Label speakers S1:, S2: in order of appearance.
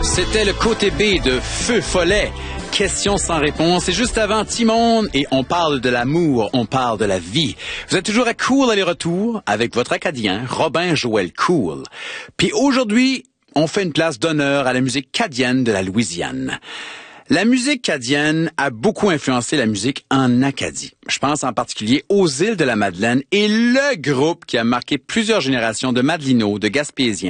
S1: C'était le côté B de Feu Follet. Question sans réponse. Et juste avant, Timon, et on parle de l'amour, on parle de la vie. Vous êtes toujours à Cool aller-retour avec votre Acadien, Robin Joël Cool. Puis aujourd'hui, on fait une place d'honneur à la musique cadienne de la Louisiane. La musique cadienne a beaucoup influencé la musique en Acadie. Je pense en particulier aux îles de la Madeleine et le groupe qui a marqué plusieurs générations de Madelinos, de Gaspésiens,